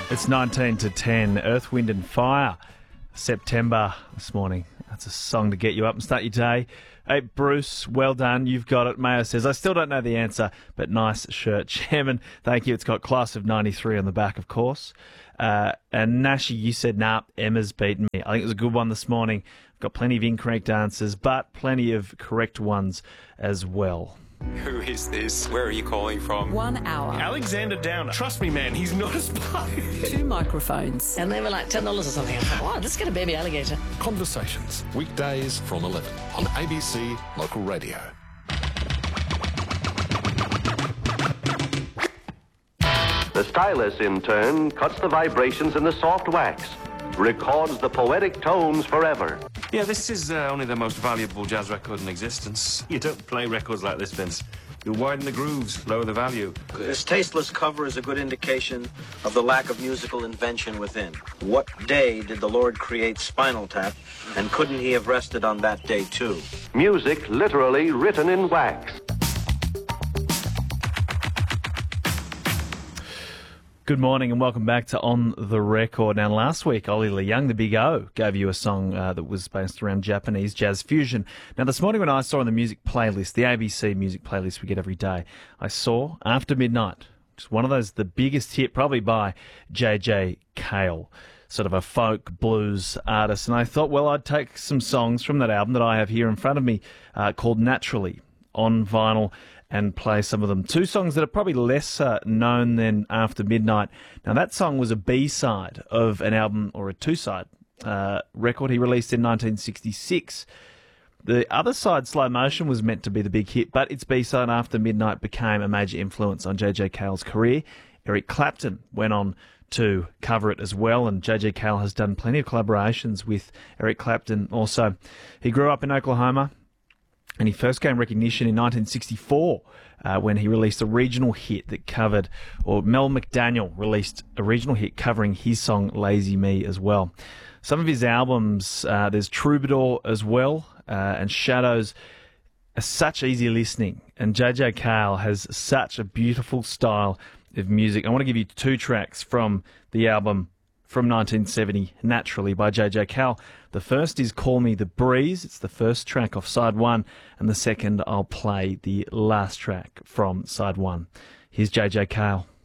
It's 19 to 10. Earth, Wind and Fire. September this morning. That's a song to get you up and start your day. Hey, Bruce, well done. You've got it. Mayo says, I still don't know the answer, but nice shirt. Chairman, thank you. It's got Class of 93 on the back, of course. And Nashi, you said, nah, Emma's beaten me. I think it was a good one this morning. Got plenty of incorrect answers, but plenty of correct ones as well. Who is this? Where are you calling from? 1 hour. Alexander Downer. Trust me, man, he's not a spy. 2 microphones. And they were like $10 or something. I thought, wow, let's get a baby alligator. Conversations, weekdays from 11 on ABC Local Radio. The stylus, in turn, cuts the vibrations in the soft wax, records the poetic tones forever. Yeah, this is only the most valuable jazz record in existence. You don't play records like this, Vince. You widen the grooves, lower the value. This tasteless cover is a good indication of the lack of musical invention within. What day did the Lord create Spinal Tap, and couldn't he have rested on that day too? Music literally written in wax. Good morning and welcome back to On The Record. Now, last week, Ollie Leung, the Big O, gave you a song that was based around Japanese jazz fusion. Now, this morning when I saw on the music playlist, the ABC music playlist we get every day, I saw After Midnight, just one of those, the biggest hit, probably by J.J. Cale, sort of a folk blues artist. And I thought, well, I'd take some songs from that album that I have here in front of me called Naturally on vinyl and play some of them. 2 songs that are probably less known than After Midnight. Now, that song was a B-side of an album, or a 2-side record he released in 1966. The other side, Slow Motion, was meant to be the big hit, but its B-side, After Midnight, became a major influence on J.J. Cale's career. Eric Clapton went on to cover it as well, and J.J. Cale has done plenty of collaborations with Eric Clapton also. He grew up in Oklahoma, and he first gained recognition in 1964 when he released a regional hit that covered, or Mel McDaniel released a regional hit covering his song Lazy Me as well. Some of his albums, there's Troubadour as well, and Shadows, are such easy listening. And J.J. Cale has such a beautiful style of music. I want to give you 2 tracks from the album from 1970, Naturally, by J.J. Cale. The first is Call Me the Breeze. It's the first track off side 1, and the second I'll play the last track from side 1. Here's J.J. Cale.